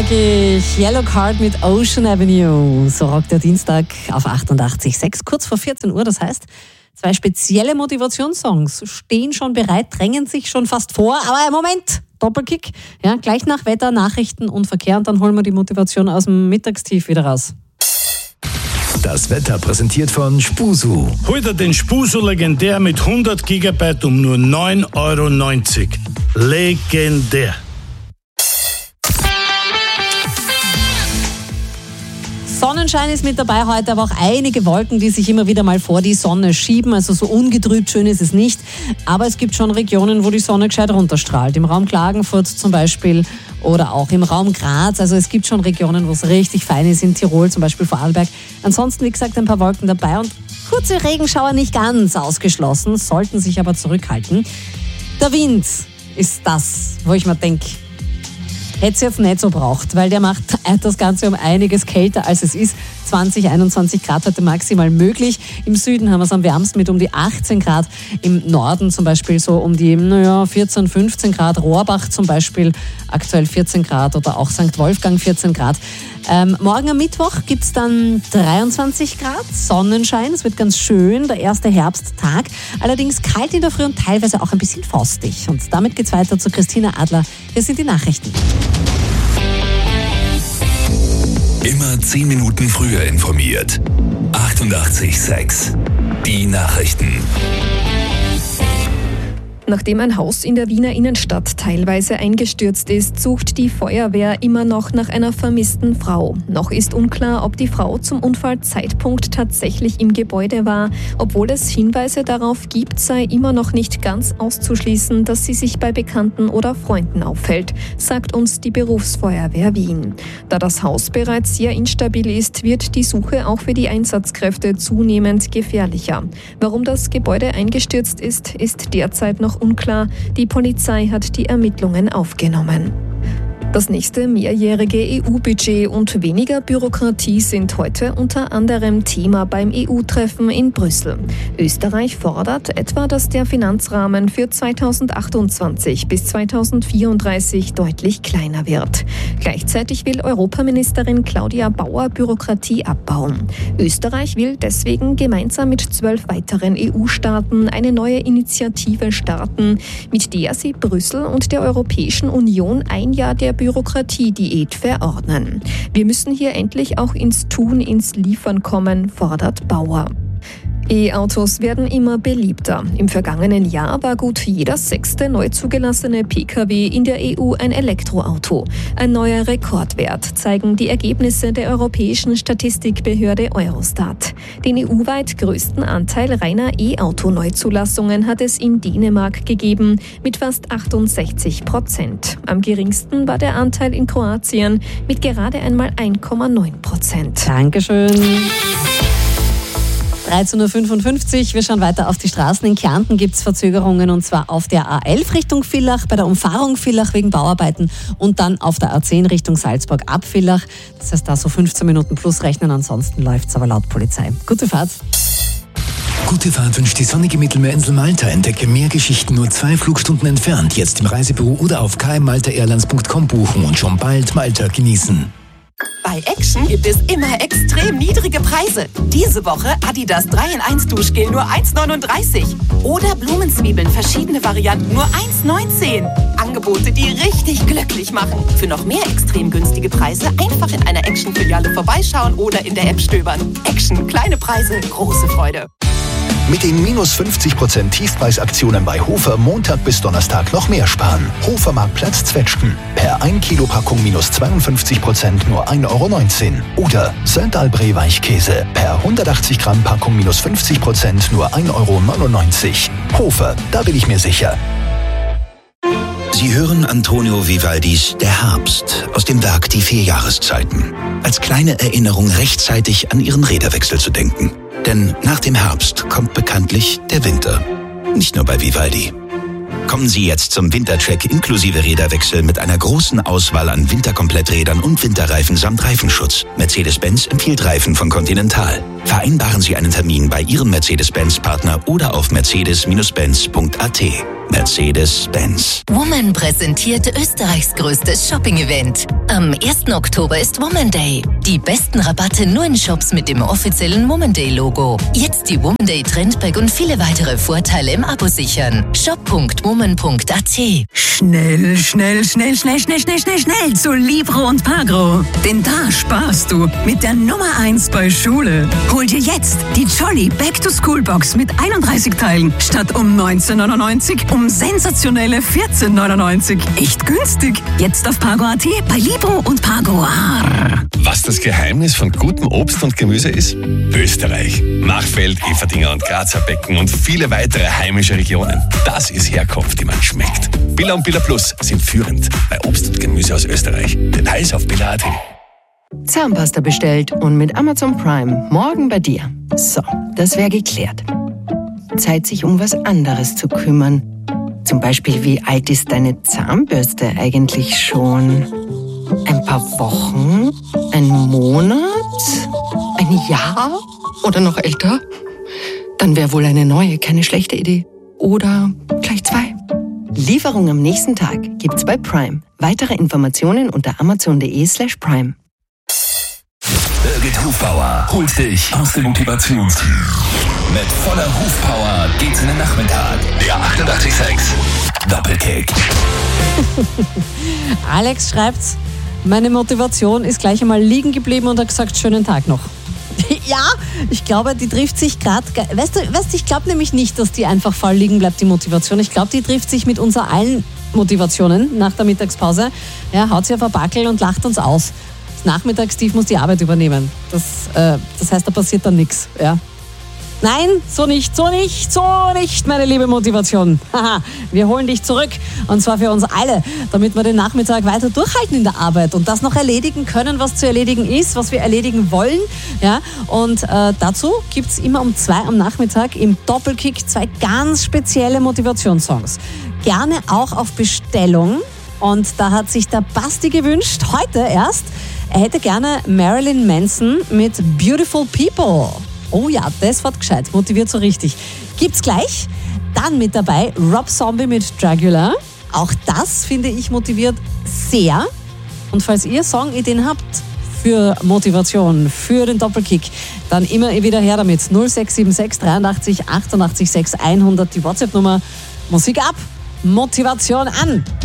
ich. Yellow Card mit Ocean Avenue. So rockt der Dienstag auf 88,6, kurz vor 14 Uhr. Das heißt, 2 spezielle Motivationssongs stehen schon bereit, drängen sich schon fast vor. Aber Moment, Doppelkick. Ja, gleich nach Wetter, Nachrichten und Verkehr. Und dann holen wir die Motivation aus dem Mittagstief wieder raus. Das Wetter präsentiert von Spusu. Heute den Spusu legendär mit 100 GB um nur 9,90 €. Legendär. Sonnenschein ist mit dabei heute, aber auch einige Wolken, die sich immer wieder mal vor die Sonne schieben. Also so ungetrübt schön ist es nicht. Aber es gibt schon Regionen, wo die Sonne gescheit runterstrahlt. Im Raum Klagenfurt zum Beispiel oder auch im Raum Graz. Also es gibt schon Regionen, wo es richtig fein ist. In Tirol, zum Beispiel Vorarlberg. Ansonsten, wie gesagt, ein paar Wolken dabei und kurze Regenschauer nicht ganz ausgeschlossen, sollten sich aber zurückhalten. Der Wind ist das, wo ich mir denke, hätte es jetzt nicht so braucht, weil der macht das Ganze um einiges kälter, als es ist. 20, 21 Grad heute maximal möglich. Im Süden haben wir es am wärmsten mit um die 18 Grad. Im Norden zum Beispiel so um die 14, 15 Grad. Rohrbach zum Beispiel aktuell 14 Grad oder auch St. Wolfgang 14 Grad. Morgen am Mittwoch gibt es dann 23 Grad, Sonnenschein. Es wird ganz schön, der erste Herbsttag. Allerdings kalt in der Früh und teilweise auch ein bisschen frostig. Und damit geht's weiter zu Christina Adler. Hier sind die Nachrichten. Immer 10 Minuten früher informiert. 88,6. Die Nachrichten. Nachdem ein Haus in der Wiener Innenstadt teilweise eingestürzt ist, sucht die Feuerwehr immer noch nach einer vermissten Frau. Noch ist unklar, ob die Frau zum Unfallzeitpunkt tatsächlich im Gebäude war. Obwohl es Hinweise darauf gibt, sei immer noch nicht ganz auszuschließen, dass sie sich bei Bekannten oder Freunden aufhält, sagt uns die Berufsfeuerwehr Wien. Da das Haus bereits sehr instabil ist, wird die Suche auch für die Einsatzkräfte zunehmend gefährlicher. Warum das Gebäude eingestürzt ist, ist derzeit noch unklar. Die Polizei hat die Ermittlungen aufgenommen. Das nächste mehrjährige EU-Budget und weniger Bürokratie sind heute unter anderem Thema beim EU-Treffen in Brüssel. Österreich fordert etwa, dass der Finanzrahmen für 2028 bis 2034 deutlich kleiner wird. Gleichzeitig will Europaministerin Claudia Bauer Bürokratie abbauen. Österreich will deswegen gemeinsam mit 12 weiteren EU-Staaten eine neue Initiative starten, mit der sie Brüssel und der Europäischen Union ein Jahr der Bürokratiediät verordnen. Wir müssen hier endlich auch ins Tun, ins Liefern kommen, fordert Bauer. E-Autos werden immer beliebter. Im vergangenen Jahr war gut jeder 6. neu zugelassene Pkw in der EU ein Elektroauto. Ein neuer Rekordwert zeigen die Ergebnisse der europäischen Statistikbehörde Eurostat. Den EU-weit größten Anteil reiner E-Auto-Neuzulassungen hat es in Dänemark gegeben, mit fast 68%. Am geringsten war der Anteil in Kroatien mit gerade einmal 1,9%. Dankeschön. 13.55 Uhr, wir schauen weiter auf die Straßen. In Kärnten gibt es Verzögerungen und zwar auf der A11 Richtung Villach, bei der Umfahrung Villach wegen Bauarbeiten und dann auf der A10 Richtung Salzburg ab Villach. Das heißt, da so 15 Minuten plus rechnen, ansonsten läuft es aber laut Polizei. Gute Fahrt. Gute Fahrt wünscht die sonnige Mittelmeerinsel Malta. Entdecke mehr Geschichten nur 2 Flugstunden entfernt. Jetzt im Reisebüro oder auf kmmaltaairlines.com buchen und schon bald Malta genießen. Bei Action gibt es immer extrem niedrige Preise. Diese Woche Adidas 3-in-1 Duschgel nur 1,39. Oder Blumenzwiebeln, verschiedene Varianten nur 1,19. Angebote, die richtig glücklich machen. Für noch mehr extrem günstige Preise einfach in einer Action-Filiale vorbeischauen oder in der App stöbern. Action, kleine Preise, große Freude. Mit den minus 50% Tiefpreisaktionen bei Hofer Montag bis Donnerstag noch mehr sparen. Hofer Marktplatz Zwetschgen. Per 1 Kilo Packung minus 52% nur 1,19 €. Oder Saint-Albret Weichkäse. Per 180 Gramm Packung minus 50% nur 1,99 €. Hofer, da bin ich mir sicher. Sie hören Antonio Vivaldis Der Herbst aus dem Werk Die 4 Jahreszeiten. Als kleine Erinnerung rechtzeitig an Ihren Räderwechsel zu denken. Denn nach dem Herbst kommt bekanntlich der Winter. Nicht nur bei Vivaldi. Kommen Sie jetzt zum Wintercheck inklusive Räderwechsel mit einer großen Auswahl an Winterkompletträdern und Winterreifen samt Reifenschutz. Mercedes-Benz empfiehlt Reifen von Continental. Vereinbaren Sie einen Termin bei Ihrem Mercedes-Benz-Partner oder auf mercedes-benz.at. Mercedes-Benz. Woman präsentiert Österreichs größtes Shopping-Event. Am 1. Oktober ist Woman Day. Die besten Rabatte nur in Shops mit dem offiziellen Woman Day-Logo. Jetzt die Woman Day Trendbag und viele weitere Vorteile im Abo sichern. shop.woman.at. Schnell zu Libro und Pagro. Denn da sparst du mit der Nummer 1 bei Schule. Hol dir jetzt die Jolly Back-to-School-Box mit 31 Teilen statt um 19,99 um sensationelle 14,99. Echt günstig. Jetzt auf Pagro.at bei Libro und Pagro. Was das Geheimnis von gutem Obst und Gemüse ist? Österreich. Machfeld, Everdinger und Grazer Becken und viele weitere heimische Regionen. Das ist Herkunft, die man schmeckt. Billa und Billa Plus sind führend bei Obst und Gemüse aus Österreich. Details auf Billa.at. Zahnpasta bestellt und mit Amazon Prime morgen bei dir. So, das wäre geklärt. Zeit, sich um was anderes zu kümmern. Zum Beispiel, wie alt ist deine Zahnbürste eigentlich schon? Ein paar Wochen? Ein Monat? Ein Jahr? Oder noch älter? Dann wäre wohl eine neue keine schlechte Idee. Oder gleich 2. Lieferung am nächsten Tag gibt's bei Prime. Weitere Informationen unter amazon.de/prime. Birgit Hufbauer holt dich aus dem Motivationstief. Mit voller Hufpower geht's in den Nachmittag. Der 88,6 Doppelkick. Alex schreibt, meine Motivation ist gleich einmal liegen geblieben und hat gesagt, schönen Tag noch. Ja, ich glaube, die trifft sich gerade. Weißt du, ich glaube nämlich nicht, dass die einfach faul liegen bleibt, die Motivation. Ich glaube, die trifft sich mit unser allen Motivationen nach der Mittagspause. Ja, haut sie auf ein Backel und lacht uns aus. Nachmittagstief muss die Arbeit übernehmen. Das heißt, da passiert dann nichts. Ja. Nein, so nicht, meine liebe Motivation. Haha, wir holen dich zurück. Und zwar für uns alle, damit wir den Nachmittag weiter durchhalten in der Arbeit und das noch erledigen können, was zu erledigen ist, was wir erledigen wollen. Ja. Und dazu gibt es immer um 2 am Nachmittag im Doppelkick 2 ganz spezielle Motivationssongs. Gerne auch auf Bestellung. Und da hat sich der Basti gewünscht, heute erst, er hätte gerne Marilyn Manson mit Beautiful People. Oh ja, das wird gescheit, motiviert so richtig. Gibt's gleich. Dann mit dabei Rob Zombie mit Dragula. Auch das, finde ich, motiviert sehr. Und falls ihr Songideen habt für Motivation, für den Doppelkick, dann immer wieder her damit. 0676 83 88 6 100, die WhatsApp-Nummer. Musik ab, Motivation an.